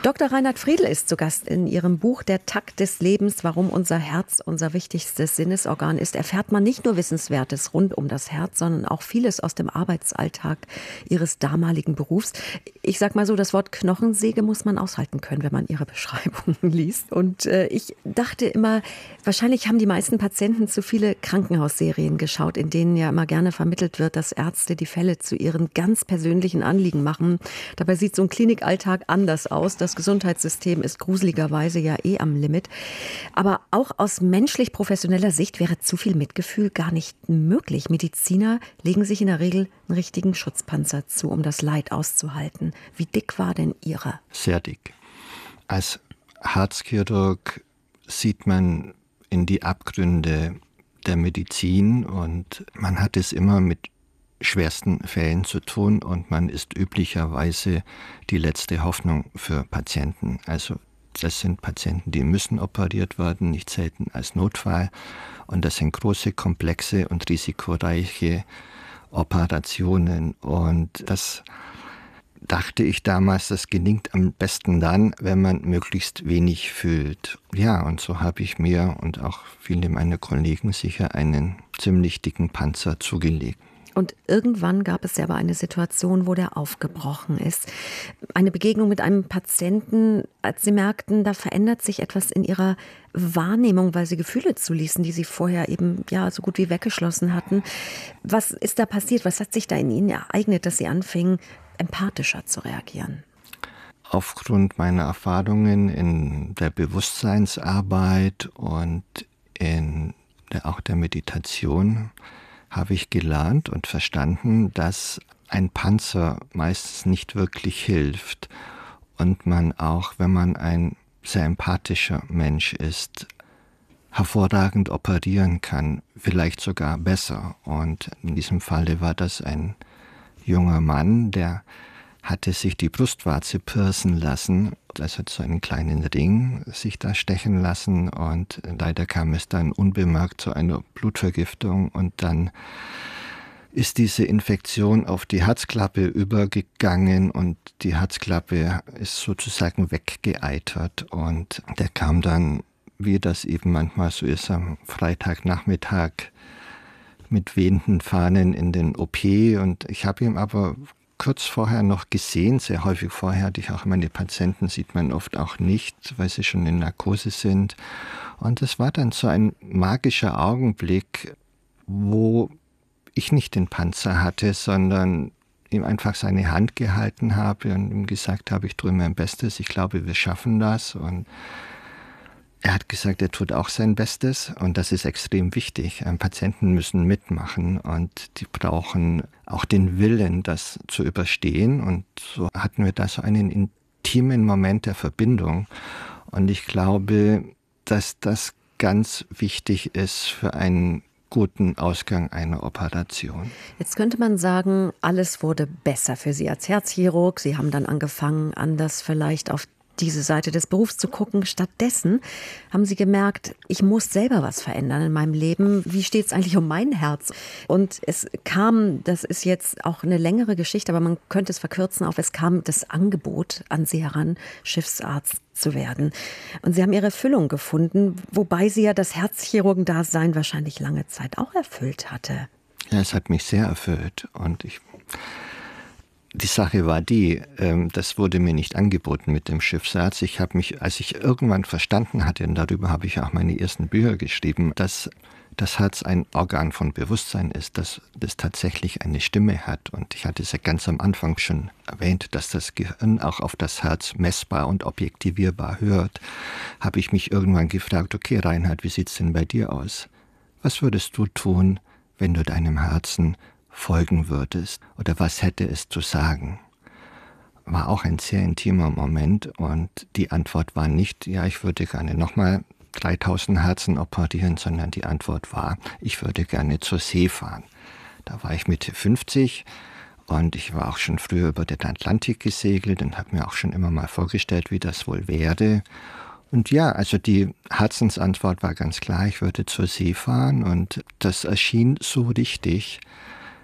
Dr. Reinhard Friedl ist zu Gast in Ihrem Buch Der Takt des Lebens, warum unser Herz unser wichtigstes Sinnesorgan ist. Erfährt man nicht nur Wissenswertes rund um das Herz, sondern auch vieles aus dem Arbeitsalltag Ihres damaligen Berufs. Ich sag mal so, das Wort Knochensäge muss man aushalten können, wenn man Ihre Beschreibungen liest. Und ich dachte immer, wahrscheinlich haben die meisten Patienten zu viele Krankenhausserien geschaut, in denen ja immer gerne vermittelt wird, dass Ärzte die Fälle zu ihren ganz persönlichen Anliegen machen. Dabei sieht so ein Klinikalltag anders aus. Das Gesundheitssystem ist gruseligerweise ja am Limit. Aber auch aus menschlich-professioneller Sicht wäre zu viel Mitgefühl gar nicht möglich. Mediziner legen sich in der Regel einen richtigen Schutzpanzer zu, um das Leid auszuhalten. Wie dick war denn Ihrer? Sehr dick. Als Herzchirurg sieht man in die Abgründe der Medizin und man hat es immer mit schwersten Fällen zu tun und man ist üblicherweise die letzte Hoffnung für Patienten. Also das sind Patienten, die müssen operiert werden, nicht selten als Notfall. Und das sind große, komplexe und risikoreiche Operationen. Und das dachte ich damals, das gelingt am besten dann, wenn man möglichst wenig fühlt. Ja, und so habe ich mir und auch viele meiner Kollegen sicher einen ziemlich dicken Panzer zugelegt. Und irgendwann gab es ja aber eine Situation, wo der aufgebrochen ist. Eine Begegnung mit einem Patienten, als Sie merkten, da verändert sich etwas in Ihrer Wahrnehmung, weil Sie Gefühle zuließen, die Sie vorher eben ja so gut wie weggeschlossen hatten. Was ist da passiert? Was hat sich da in Ihnen ereignet, dass Sie anfingen, empathischer zu reagieren? Aufgrund meiner Erfahrungen in der Bewusstseinsarbeit und auch der Meditation habe ich gelernt und verstanden, dass ein Panzer meistens nicht wirklich hilft und man auch, wenn man ein sehr empathischer Mensch ist, hervorragend operieren kann, vielleicht sogar besser. Und in diesem Falle war das ein junger Mann, der hatte sich die Brustwarze piercen lassen, also so einen kleinen Ring sich da stechen lassen und leider kam es dann unbemerkt zu einer Blutvergiftung und dann ist diese Infektion auf die Herzklappe übergegangen und die Herzklappe ist sozusagen weggeeitert und der kam dann, wie das eben manchmal so ist, am Freitagnachmittag mit wehenden Fahnen in den OP und ich habe ihm aber kurz vorher noch gesehen, sehr häufig vorher hatte ich auch meine Patienten, sieht man oft auch nicht, weil sie schon in Narkose sind. Und es war dann so ein magischer Augenblick, wo ich nicht den Panzer hatte, sondern ihm einfach seine Hand gehalten habe und ihm gesagt habe, ich tue mein Bestes, ich glaube, wir schaffen das. Und er hat gesagt, er tut auch sein Bestes und das ist extrem wichtig. Patienten müssen mitmachen und die brauchen auch den Willen, das zu überstehen. Und so hatten wir da so einen intimen Moment der Verbindung. Und ich glaube, dass das ganz wichtig ist für einen guten Ausgang einer Operation. Jetzt könnte man sagen, alles wurde besser für Sie als Herzchirurg. Sie haben dann angefangen, anders vielleicht auf diese Seite des Berufs zu gucken. Stattdessen haben Sie gemerkt, ich muss selber was verändern in meinem Leben. Wie steht es eigentlich um mein Herz? Und es kam, das ist jetzt auch eine längere Geschichte, aber man könnte es verkürzen auf, es kam das Angebot an Sie heran, Schiffsarzt zu werden. Und Sie haben Ihre Erfüllung gefunden, wobei Sie ja das Herzchirurgendasein wahrscheinlich lange Zeit auch erfüllt hatte. Ja, es hat mich sehr erfüllt und die Sache war die, das wurde mir nicht angeboten mit dem Schiffsarzt. Ich habe mich, als ich irgendwann verstanden hatte, und darüber habe ich auch meine ersten Bücher geschrieben, dass das Herz ein Organ von Bewusstsein ist, dass das tatsächlich eine Stimme hat. Und ich hatte es ja ganz am Anfang schon erwähnt, dass das Gehirn auch auf das Herz messbar und objektivierbar hört, habe ich mich irgendwann gefragt, okay Reinhard, wie sieht's denn bei dir aus? Was würdest du tun, wenn du deinem Herzen folgen würdest oder was hätte es zu sagen? War auch ein sehr intimer Moment und die Antwort war nicht, ja, ich würde gerne nochmal 3000 Herzen operieren, sondern die Antwort war, ich würde gerne zur See fahren. Da war ich Mitte 50 und ich war auch schon früher über den Atlantik gesegelt und habe mir auch schon immer mal vorgestellt, wie das wohl wäre. Und ja, also die Herzensantwort war ganz klar, ich würde zur See fahren und das erschien so richtig,